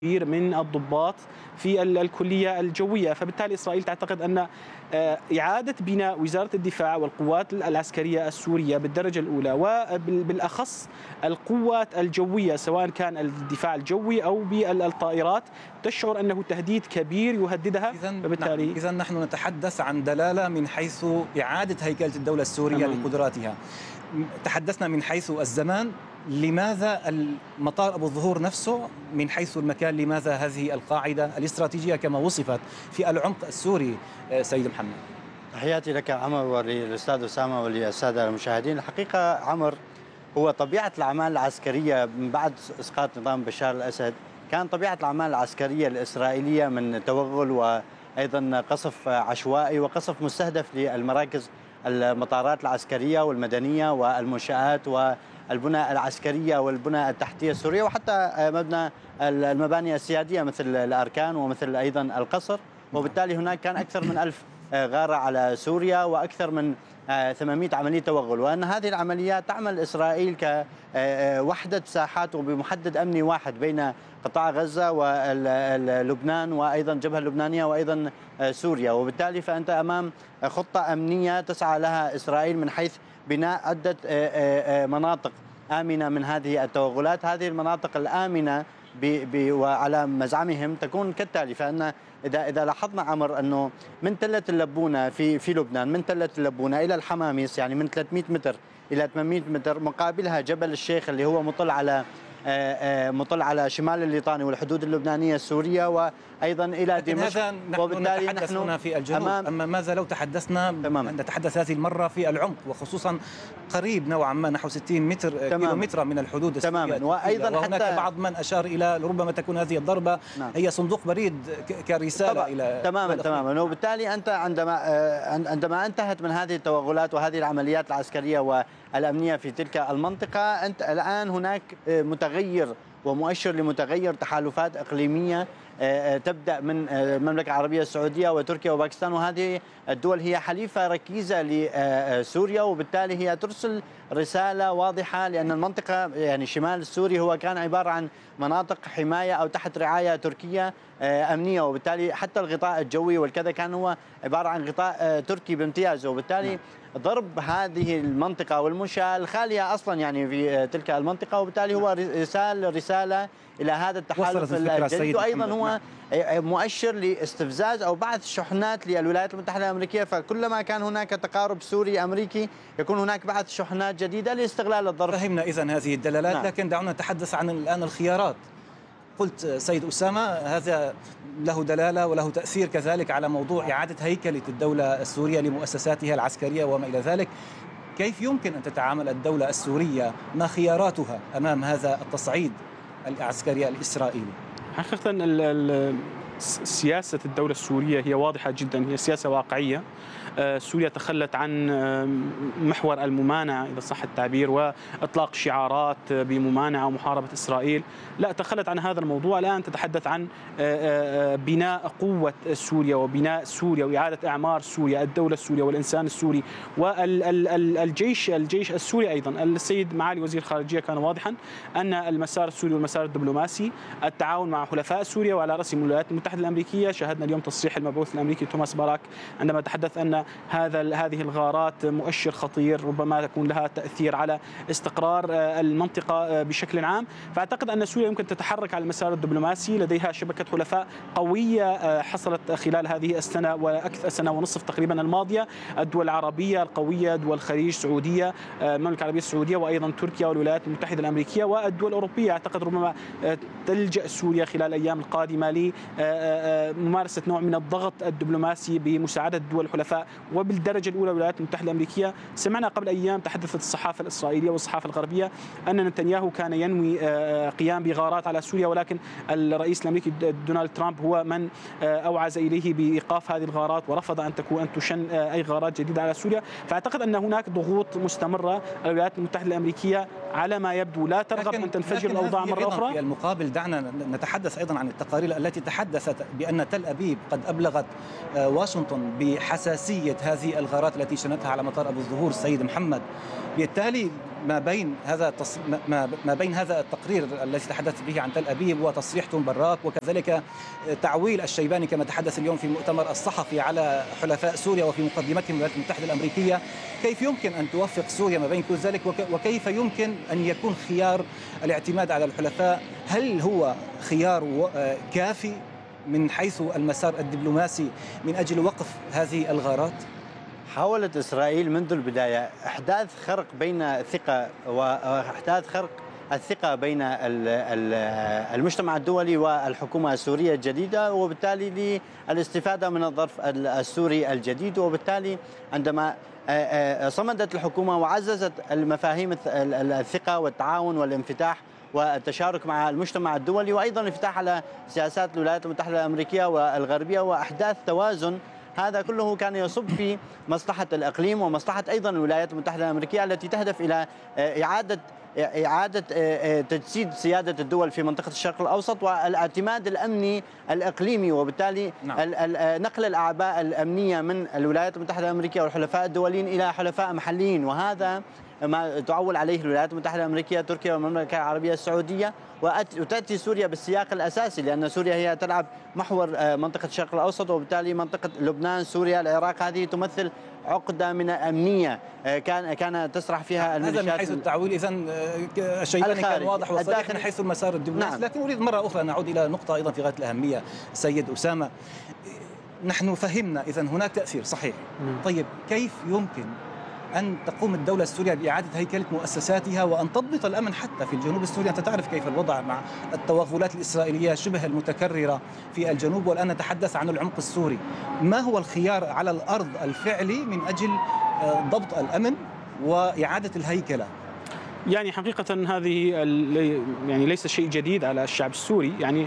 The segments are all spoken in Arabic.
كبير من الضباط في الكلية الجوية. فبالتالي إسرائيل تعتقد أن إعادة بناء وزارة الدفاع والقوات العسكرية السورية بالدرجة الأولى، وبالأخص القوات الجوية سواء كان الدفاع الجوي أو بالطائرات، تشعر أنه تهديد كبير يهددها. فبالتالي إذا نحن نتحدث عن دلالة من حيث إعادة هيكلة الدولة السورية لقدراتها. تحدثنا من حيث الزمان، لماذا المطار أبو الظهور نفسه من حيث المكان؟ لماذا هذه القاعدة الاستراتيجية كما وصفت في العمق السوري؟ سيد محمد، تحياتي لك عمر وللأستاذ أسامة وللسادة المشاهدين. الحقيقة عمر، هو طبيعة الأعمال العسكرية من بعد إسقاط نظام بشار الأسد، كان طبيعة الأعمال العسكرية الإسرائيلية من توغل وأيضا قصف عشوائي وقصف مستهدف للمراكز، المطارات العسكرية والمدنية والمنشآت والبنى العسكرية والبنى التحتية السورية، وحتى مبنى المباني السيادية مثل الأركان ومثل أيضا القصر. وبالتالي هناك كان أكثر من 1000 غارة على سوريا وأكثر من 800 عملية توغل، وأن هذه العمليات تعمل إسرائيل كوحدة ساحات وبمحدد أمني واحد بين قطاع غزة ولبنان وأيضا الجبهة اللبنانية وأيضا سوريا. وبالتالي فأنت أمام خطة أمنية تسعى لها إسرائيل من حيث بناء عدة مناطق آمنة من هذه التوغلات. هذه المناطق الآمنة وعلى مزعمهم تكون كالتالي، فإن إذا لاحظنا عمر أنه من تلة اللبونة في لبنان، من تلة اللبونة إلى الحماميس، يعني من 300 متر إلى 800 متر، مقابلها جبل الشيخ اللي هو مطل على شمال الليطاني والحدود اللبنانية السورية وأيضا إلى دمشق. هذا وبالتالي نحن هنا في الجنوب، أما ماذا لو تحدثنا نتحدث هذه المرة في العمق، وخصوصا قريب نوعا ما نحو 60 متر كيلومتر من الحدود السورية. وأيضا وهناك بعض من أشار إلى ربما تكون هذه الضربة هي صندوق بريد كرسالة إلى تماما. وبالتالي أنت عندما انتهت من هذه التوغلات وهذه العمليات العسكرية والأمنية في تلك المنطقة، أنت الآن هناك متغير ومؤشر لمتغير تحالفات إقليمية تبدأ من المملكة العربية السعودية وتركيا وباكستان، وهذه الدول هي حليفة ركيزة لسوريا. وبالتالي هي ترسل رسالة واضحة، لأن المنطقة يعني شمال السوري هو كان عبارة عن مناطق حماية أو تحت رعاية تركية أمنية، وبالتالي حتى الغطاء الجوي والكذا كان هو عبارة عن غطاء تركي بامتياز. وبالتالي ضرب هذه المنطقة والمنشأة الخالية أصلا يعني في تلك المنطقة، وبالتالي هو رسالة إلى هذا التحالف الجديد، وأيضا هو مؤشر لاستفزاز أو بعث شحنات للولايات المتحدة الأمريكية. فكلما كان هناك تقارب سوري أمريكي يكون هناك بعث شحنات جديدة لاستغلال الظرف. فهمنا إذن هذه الدلالات. لكن دعونا نتحدث عن الآن الخيارات. قلت سيد أسامة هذا له دلالة وله تأثير كذلك على موضوع إعادة هيكلة الدولة السورية لمؤسساتها العسكرية وما إلى ذلك. كيف يمكن أن تتعامل الدولة السورية؟ ما خياراتها أمام هذا التصعيد العسكري الإسرائيلي؟ حقيقة سياسة الدولة السورية هي واضحة جدا، هي سياسة واقعية. سوريا تخلت عن محور الممانعة إذا صح التعبير وإطلاق شعارات بممانعة ومحاربة إسرائيل، لا، تخلت عن هذا الموضوع. الآن تتحدث عن بناء قوة سوريا وبناء سوريا وإعادة إعمار سوريا، الدولة السورية والإنسان السوري والجيش السوري أيضا. السيد معالي وزير الخارجية كان واضحا أن المسار السوري والمسار الدبلوماسي التعاون مع حلفاء سوريا وعلى رأسهم الولايات المتحدة الأمريكية. شاهدنا اليوم تصريح المبعوث الأمريكي توماس باراك عندما تحدث أن هذه الغارات مؤشر خطير ربما تكون لها تأثير على استقرار المنطقة بشكل عام. فأعتقد أن سوريا يمكن تتحرك على المسار الدبلوماسي، لديها شبكة حلفاء قوية حصلت خلال هذه السنة وأكثر سنة ونصف تقريبا الماضية. الدول العربية القوية، دول الخليج، السعودية، المملكة العربية السعودية وأيضا تركيا والولايات المتحدة الأمريكية والدول الأوروبية. أعتقد ربما تلجأ سوريا خلال الأيام القادمة لممارسة نوع من الضغط الدبلوماسي بمساعدة الدول الحلفاء وبالدرجة الأولى الولايات المتحدة الأمريكية. سمعنا قبل أيام تحدثت الصحافة الإسرائيلية والصحافة الغربية أن نتنياهو كان ينوي قيام بغارات على سوريا، ولكن الرئيس الأمريكي دونالد ترامب هو من أوعز إليه بإيقاف هذه الغارات ورفض أن تشن أي غارات جديدة على سوريا. فأعتقد أن هناك ضغوط مستمرة. الولايات المتحدة الأمريكية على ما يبدو لا ترغب أن تنفجر الأوضاع مرة أخرى. في المقابل دعنا نتحدث أيضا عن التقارير التي تحدثت بأن تل أبيب قد أبلغت واشنطن بحساسية هذه الغارات التي شنتها على مطار أبو الظهور. سيد محمد، بالتالي ما بين هذا التقرير الذي تحدث به عن تل أبيب وتصريح تون براك، وكذلك تعويل الشيباني كما تحدث اليوم في المؤتمر الصحفي على حلفاء سوريا وفي مقدمتهم الولايات المتحدة الأمريكية، كيف يمكن أن توفق سوريا ما بين كل ذلك؟ وكيف يمكن أن يكون خيار الاعتماد على الحلفاء؟ هل هو خيار كافي من حيث المسار الدبلوماسي من أجل وقف هذه الغارات؟ حاولت إسرائيل منذ البداية إحداث خرق بين الثقة وإحداث خرق الثقة بين المجتمع الدولي والحكومة السورية الجديدة، وبالتالي للاستفادة من الظرف السوري الجديد. وبالتالي عندما صمدت الحكومة وعززت المفاهيم الثقة والتعاون والانفتاح والتشارك مع المجتمع الدولي، وأيضا الانفتاح على سياسات الولايات المتحدة الأمريكية والغربية وأحداث توازن، هذا كله كان يصب في مصلحة الإقليم ومصلحة أيضا الولايات المتحدة الأمريكية التي تهدف إلى إعادة تجسيد سيادة الدول في منطقة الشرق الأوسط والاعتماد الأمني الإقليمي، وبالتالي نقل الأعباء الأمنية من الولايات المتحدة الأمريكية والحلفاء الدوليين إلى حلفاء محليين. وهذا ما تعول عليه الولايات المتحدة الأمريكية، تركيا والمملكة العربية السعودية، وتأتي سوريا بالسياق الأساسي، لأن سوريا هي تلعب محور منطقة الشرق الأوسط، وبالتالي منطقة لبنان، سوريا، العراق هذه تمثل عقدة من أمنية كان تسرح فيها الميليشيات. هذا من حيث التعويل، إذن الشيباني كان واضح وصريح من حيث المسار الدبلوماسي. نعم. لكن أريد مرة أخرى نعود إلى نقطة أيضا في غاية الأهمية سيد أسامة. نحن فهمنا إذن هناك تأثير صحيح. طيب كيف يمكن أن تقوم الدولة السورية بإعادة هيكلة مؤسساتها وأن تضبط الأمن حتى في الجنوب السوري؟ أنت تعرف كيف الوضع مع التوغلات الإسرائيلية شبه المتكررة في الجنوب، والآن نتحدث عن العمق السوري. ما هو الخيار على الأرض الفعلي من أجل ضبط الأمن وإعادة الهيكلة؟ يعني حقيقة هذه يعني ليس شيء جديد على الشعب السوري. يعني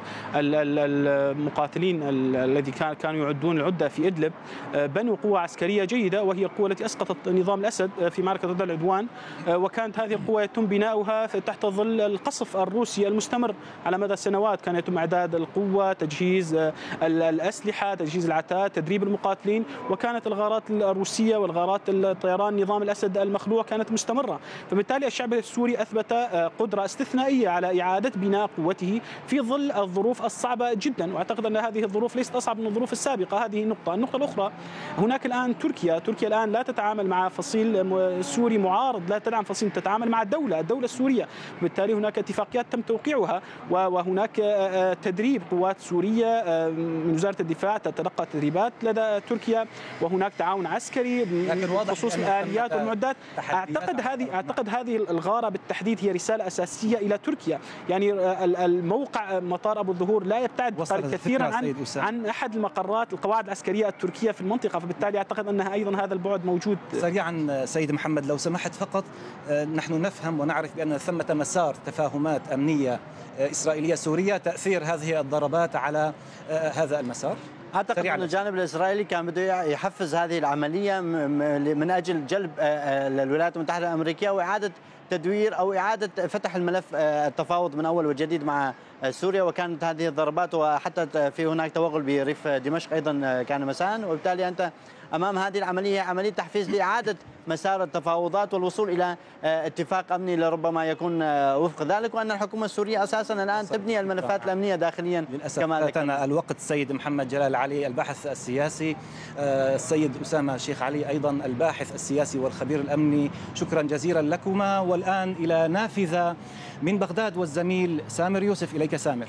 المقاتلين الذي كانوا يعدون العدة في إدلب بنوا قوة عسكرية جيدة، وهي القوة التي أسقطت نظام الأسد في معركة ضد العدوان، وكانت هذه القوة يتم بناؤها تحت ظل القصف الروسي المستمر على مدى سنوات. كان يتم إعداد القوة، تجهيز الأسلحة، تجهيز العتاد، تدريب المقاتلين، وكانت الغارات الروسية والغارات الطيران نظام الأسد المخلوع كانت مستمرة. فبالتالي الشعب السوري أثبت قدرة استثنائية على إعادة بناء قوته في ظل الظروف الصعبة جدا، وأعتقد أن هذه الظروف ليست أصعب من الظروف السابقة. هذه نقطة. النقطة الأخرى، هناك الآن تركيا الآن لا تتعامل مع فصيل سوري معارض، لا تدعم فصيل، تتعامل مع الدولة السورية، وبالتالي هناك اتفاقيات تم توقيعها، وهناك تدريب قوات سورية من وزارة الدفاع تتلقى تدريبات لدى تركيا، وهناك تعاون عسكري بخصوص الآليات والمعدات. أعتقد هذه الغارة بالتحديد هي رسالة أساسية إلى تركيا. يعني الموقع مطار أبو الظهور لا يبتعد كثيرا عن أحد المقرات القواعد العسكرية التركية في المنطقة، فبالتالي أعتقد أن أيضا هذا البعد موجود. سريعا سيد محمد لو سمحت فقط، نحن نفهم ونعرف بأن ثمة مسار تفاهمات أمنية إسرائيلية سورية، تأثير هذه الضربات على هذا المسار؟ أعتقد أن الجانب الإسرائيلي كان بده يحفز هذه العملية من أجل جلب الولايات المتحدة الأمريكية وإعادة تدوير أو إعادة فتح الملف التفاوض من أول وجديد مع سوريا. وكانت هذه الضربات، وحتى في هناك توغل بريف دمشق أيضا كان مساء، وبالتالي أنت أمام هذه العملية عملية تحفيز لإعادة مسار التفاوضات والوصول إلى اتفاق أمني لربما يكون وفق ذلك، وأن الحكومة السورية أساسا الآن تبني الملفات الأمنية داخليا. للأسف فاتنا الوقت. السيد محمد جلال علي الباحث السياسي، السيد أسامة شيخ علي أيضا الباحث السياسي والخبير الأمني، شكرا جزيلا لكما. والآن إلى نافذة من بغداد والزميل سامر يوسف. إليك سامر.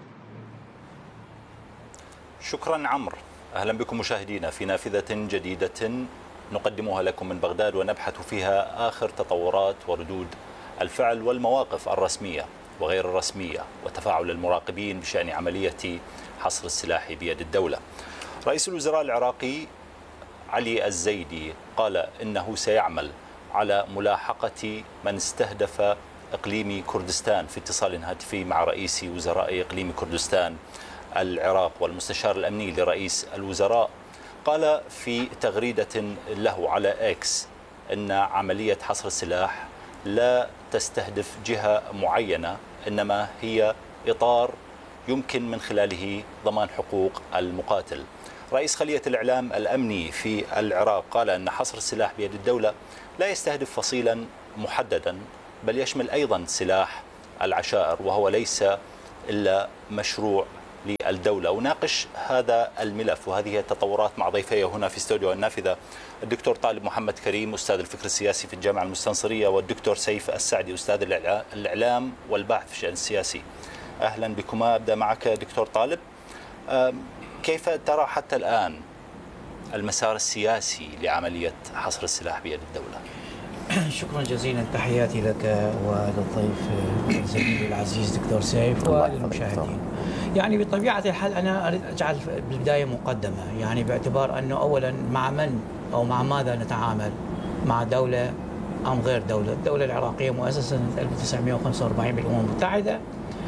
شكرا عمرو. أهلا بكم مشاهدينا في نافذة جديدة نقدمها لكم من بغداد، ونبحث فيها آخر تطورات وردود الفعل والمواقف الرسمية وغير الرسمية وتفاعل المراقبين بشأن عملية حصر السلاح بيد الدولة. رئيس الوزراء العراقي علي الزيدي قال إنه سيعمل على ملاحقة من استهدف إقليم كردستان في اتصال هاتفي مع رئيس وزراء إقليم كردستان العراق والمستشار الأمني لرئيس الوزراء. قال في تغريدة له على إكس أن عملية حصر السلاح لا تستهدف جهة معينة، إنما هي إطار يمكن من خلاله ضمان حقوق المقاتل. رئيس خلية الإعلام الأمني في العراق قال أن حصر السلاح بيد الدولة لا يستهدف فصيلا محددا، بل يشمل أيضا سلاح العشائر، وهو ليس إلا مشروع للدولة. أناقش هذا الملف وهذه التطورات مع ضيفي هنا في استوديو النافذة، الدكتور طالب محمد كريم أستاذ الفكر السياسي في الجامعة المستنصرية، والدكتور سيف السعدي أستاذ الإعلام والباحث في الشأن السياسي. أهلا بكما. أبدأ معك دكتور طالب، كيف ترى حتى الآن المسار السياسي لعملية حصر السلاح بيد الدولة؟ شكرا جزيلا، تحياتي لك وللضيف زميلي العزيز دكتور سيف وللمشاهدين. يعني بطبيعة الحال أنا أريد أجعل بالبداية مقدمة، يعني باعتبار أنه أولا مع من أو مع ماذا نتعامل، مع دولة أم غير دولة. الدولة العراقية مؤسسة سنة 1945 بالأمم المتحدة،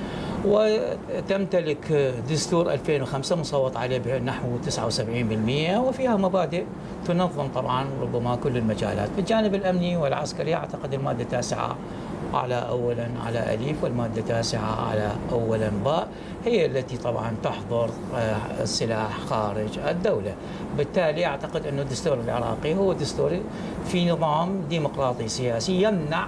وتمتلك دستور 2005 مصوت عليه بنحو 79%، وفيها مبادئ تنظم طبعا ربما كل المجالات. بالجانب الأمني والعسكري أعتقد المادة 9 على أولا على أليف، والمادة 9 على أولا باء هي التي طبعا تحظر السلاح خارج الدولة. بالتالي أعتقد أن الدستور العراقي هو دستور في نظام ديمقراطي سياسي يمنع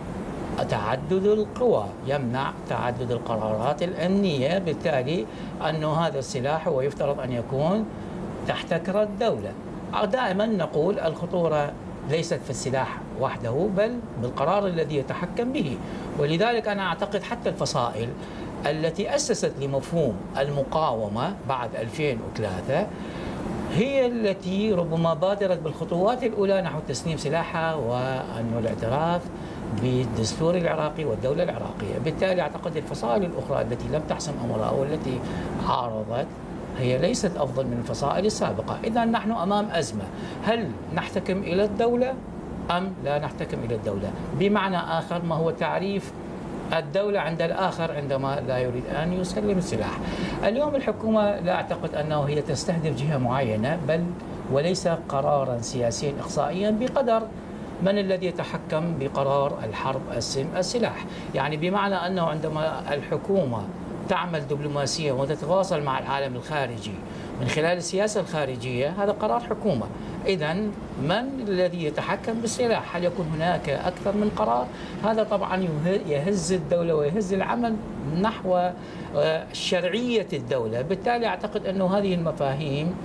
تعدد القوى، يمنع تعدد القرارات الأمنية. بالتالي أنه هذا السلاح هو يفترض أن يكون تحت كرة الدولة. دائما نقول الخطورة ليست في السلاح وحده بل بالقرار الذي يتحكم به. ولذلك أنا أعتقد حتى الفصائل التي أسست لمفهوم المقاومة بعد 2003 هي التي ربما بادرت بالخطوات الأولى نحو تسليم سلاحها وأنه الاعتراف بالدستور العراقي والدولة العراقية. بالتالي أعتقد الفصائل الأخرى التي لم تحسم أمرها والتي عارضت هي ليست أفضل من الفصائل السابقة. إذا نحن أمام أزمة، هل نحتكم إلى الدولة أم لا نحتكم إلى الدولة؟ بمعنى آخر، ما هو تعريف الدولة عند الآخر عندما لا يريد أن يسلم السلاح؟ اليوم الحكومة لا أعتقد أنه هي تستهدف جهة معينة، بل وليس قرارا سياسيا إقصائيا بقدر من الذي يتحكم بقرار الحرب السلاح. يعني بمعنى أنه عندما الحكومة تعمل دبلوماسيا وتتواصل مع العالم الخارجي من خلال السياسة الخارجية، هذا قرار حكومة. إذن من الذي يتحكم بالسلاح؟ هل يكون هناك أكثر من قرار؟ هذا طبعا يهز الدولة ويهز العمل نحو شرعية الدولة. بالتالي أعتقد أنه هذه المفاهيم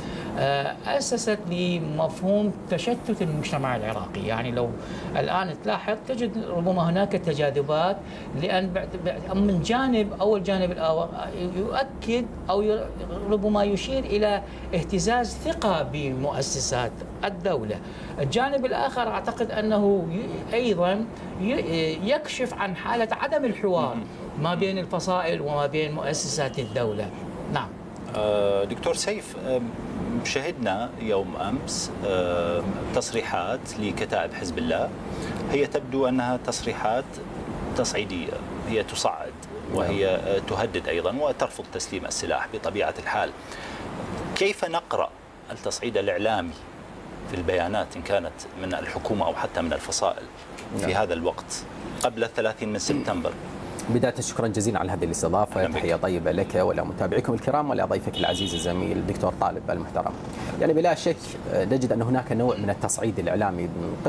أسست لمفهوم تشتت المجتمع العراقي. يعني لو الآن تلاحظ تجد ربما هناك تجاذبات، لأن من جانب أو الجانب الآخر يؤكد أو ربما يشير إلى اهتزاز ثقة بمؤسسات الدولة. الجانب الآخر أعتقد أنه أيضا يكشف عن حالة عدم الحوار ما بين الفصائل وما بين مؤسسات الدولة. نعم. دكتور سيف، شهدنا يوم أمس تصريحات لكتائب حزب الله، هي تبدو أنها تصريحات تصعيدية، هي تصعد وهي تهدد أيضا وترفض تسليم السلاح بطبيعة الحال. كيف نقرأ التصعيد الإعلامي في البيانات إن كانت من الحكومة أو حتى من الفصائل في هذا الوقت قبل 30 من سبتمبر؟ بداية شكرا جزيلا على هذه الاستضافة، تحية طيبة لك ولمتابعيكم الكرام ولضيفك العزيز الزميل الدكتور طالب المحترم. يعني بلا شك نجد أن هناك نوع من التصعيد الإعلامي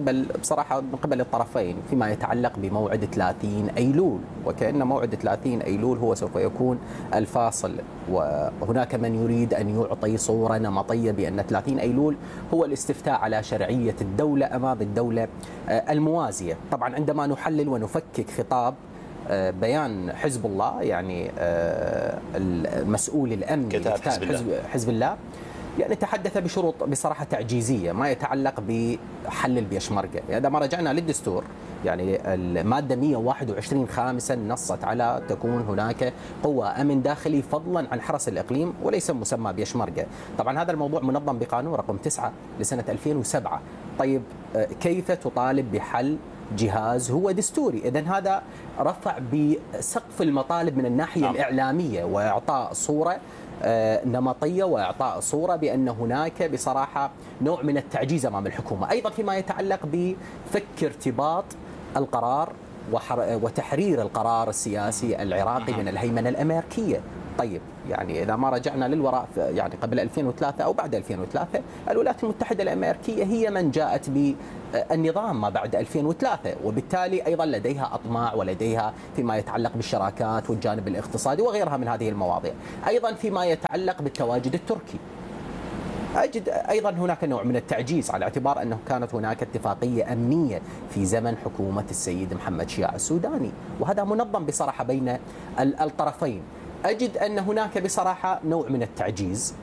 من قبل الطرفين فيما يتعلق بموعد 30 أيلول، وكأن موعد 30 أيلول هو سوف يكون الفاصل. وهناك من يريد أن يعطي صورة نمطية بأن 30 أيلول هو الاستفتاء على شرعية الدولة أمام الدولة الموازية. طبعا عندما نحلل ونفكك خطاب بيان حزب الله، يعني المسؤول الأمني حزب الله، يعني تحدث بشروط بصراحة تعجيزية ما يتعلق بحل البيشمركة. إذا ما رجعنا للدستور، يعني المادة 121 خامسا نصت على تكون هناك قوة أمن داخلي فضلا عن حرس الإقليم وليس مسمى بيشمركة. طبعا هذا الموضوع منظم بقانون رقم 9 لسنة 2007. طيب كيف تطالب بحل جهاز هو دستوري؟ إذن هذا رفع بسقف المطالب من الناحية الإعلامية وإعطاء صورة نمطية وإعطاء صورة بأن هناك بصراحة نوع من التعجيز أمام الحكومة. أيضا فيما يتعلق بفك ارتباط القرار وتحرير القرار السياسي العراقي من الهيمنة الأمريكية. طيب يعني إذا ما رجعنا للوراء يعني قبل 2003 أو بعد 2003 الولايات المتحدة الأمريكية هي من جاءت بالنظام ما بعد 2003، وبالتالي أيضا لديها أطماع ولديها فيما يتعلق بالشراكات والجانب الاقتصادي وغيرها من هذه المواضيع. أيضا فيما يتعلق بالتواجد التركي أجد أيضا هناك نوع من التعجيز، على اعتبار أنه كانت هناك اتفاقية أمنية في زمن حكومة السيد محمد شياع السوداني، وهذا منظم بصراحة بين الطرفين. أجد أن هناك بصراحة نوع من التعجيز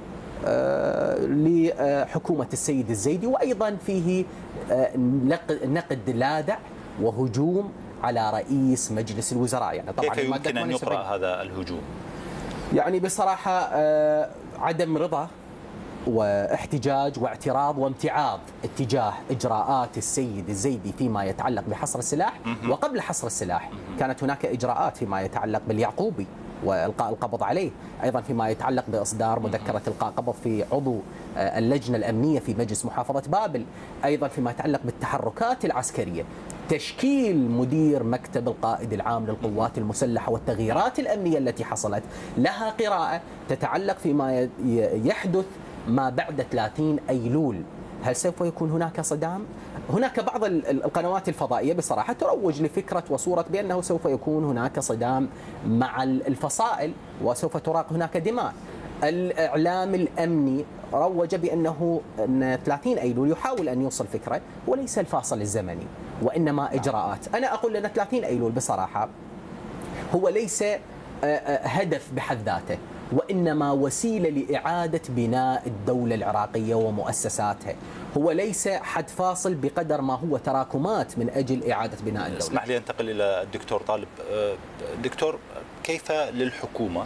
لحكومة السيد الزيدي، وأيضا فيه نقد لاذع وهجوم على رئيس مجلس الوزراء. يعني طبعا كيف يمكن أن يقرأ هذا الهجوم؟ يعني بصراحة عدم رضا واحتجاج واعتراض وامتعاض اتجاه إجراءات السيد الزيدي فيما يتعلق بحصر السلاح. وقبل حصر السلاح كانت هناك إجراءات فيما يتعلق باليعقوبي وإلقاء القبض عليه، أيضا فيما يتعلق بإصدار مذكرة إلقاء قبض في عضو اللجنة الأمنية في مجلس محافظة بابل، أيضا فيما يتعلق بالتحركات العسكرية، تشكيل مدير مكتب القائد العام للقوات المسلحة والتغييرات الأمنية التي حصلت لها قراءة تتعلق فيما يحدث ما بعد 30 أيلول. هل سوف يكون هناك صدام؟ هناك بعض القنوات الفضائية بصراحة تروج لفكرة وصورة بأنه سوف يكون هناك صدام مع الفصائل وسوف تراق هناك دماء. الإعلام الأمني روج بأنه 30 أيلول يحاول أن يوصل فكرة وليس الفاصل الزمني وإنما إجراءات. أنا أقول لنا 30 أيلول بصراحة هو ليس هدف بحد ذاته، وإنما وسيلة لإعادة بناء الدولة العراقية ومؤسساتها، هو ليس حد فاصل بقدر ما هو تراكمات من أجل إعادة بناء الدولة. اسمح لي أنتقل إلى الدكتور طالب. دكتور، كيف للحكومة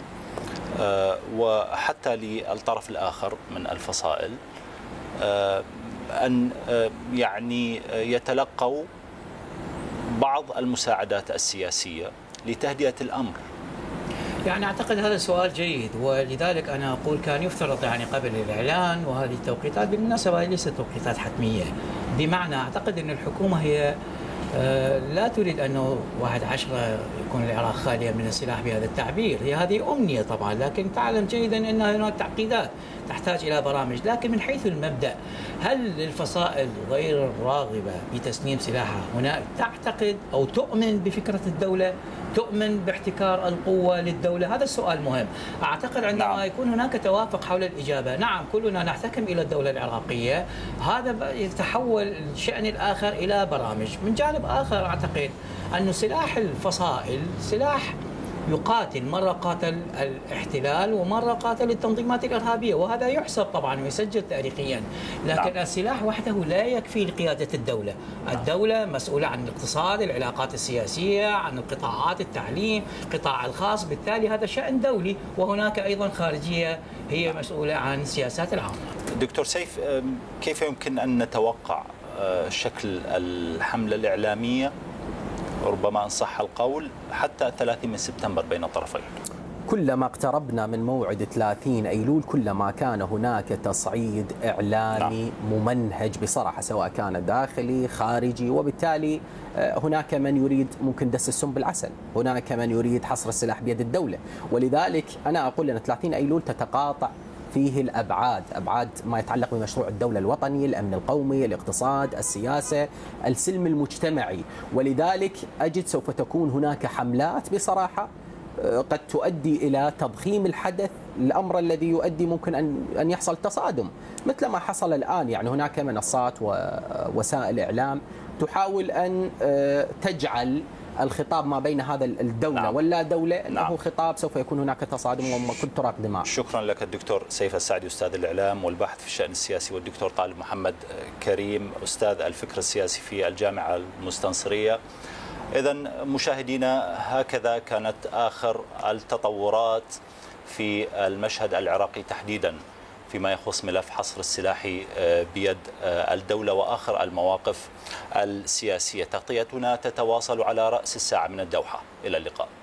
وحتى للطرف الآخر من الفصائل أن يعني يتلقوا بعض المساعدات السياسية لتهدئة الأمر؟ يعني أعتقد هذا سؤال جيد، ولذلك أنا أقول كان يفترض يعني قبل الإعلان، وهذه التوقيتات بالمناسبة هي ليست توقيتات حتمية، بمعنى أعتقد أن الحكومة هي لا تريد أنه 1/10 يكون العراق خالية من السلاح بهذا التعبير. هي هذه أمنية طبعا، لكن تعلم جيدا أن هناك تعقيدات تحتاج إلى برامج. لكن من حيث المبدأ، هل الفصائل غير الراغبة بتسليم سلاحها هنا تعتقد أو تؤمن بفكرة الدولة؟ تؤمن باحتكار القوة للدولة؟ هذا السؤال مهم. أعتقد عندما يكون هناك توافق حول الإجابة، نعم كلنا نحتكم إلى الدولة العراقية، هذا يتحول الشأن الآخر إلى برامج. من جانب آخر أعتقد أن سلاح الفصائل سلاح يقاتل، مرة قاتل الاحتلال ومرة قاتل التنظيمات الإرهابية، وهذا يحسب طبعا ويسجل تاريخيا. لكن السلاح وحده لا يكفي لقيادة الدولة. الدولة مسؤولة عن الاقتصاد، العلاقات السياسية، عن القطاعات، التعليم، القطاع الخاص، بالتالي هذا شأن دولي. وهناك أيضا خارجية هي مسؤولة عن السياسات العامة. دكتور سيف، كيف يمكن أن نتوقع شكل الحملة الإعلامية، ربما إن صح القول، حتى 30 سبتمبر بين الطرفين؟ كلما اقتربنا من موعد 30 أيلول كلما كان هناك تصعيد إعلامي ممنهج بصراحة، سواء كان داخلي خارجي، وبالتالي هناك من يريد ممكن دس السم بالعسل، هناك من يريد حصر السلاح بيد الدولة. ولذلك أنا أقول أن 30 أيلول تتقاطع فيه الأبعاد، أبعاد ما يتعلق بمشروع الدولة الوطني، الأمن القومي، الاقتصاد، السياسة، السلم المجتمعي. ولذلك أجد سوف تكون هناك حملات بصراحة قد تؤدي إلى تضخيم الحدث، الأمر الذي يؤدي ممكن أن يحصل تصادم مثل ما حصل الآن. يعني هناك منصات ووسائل إعلام تحاول أن تجعل الخطاب ما بين هذا الدولة واللا دولة أنه خطاب سوف يكون هناك تصادم وكل تراق دماء. شكرا لك الدكتور سيف السعدي، أستاذ الإعلام والباحث في الشأن السياسي، والدكتور طالب محمد كريم، أستاذ الفكر السياسي في الجامعة المستنصرية. إذن مشاهدينا، هكذا كانت آخر التطورات في المشهد العراقي تحديدا فيما يخص ملف حصر السلاح بيد الدولة وآخر المواقف السياسية. تغطيتنا تتواصل على رأس الساعة من الدوحة. إلى اللقاء.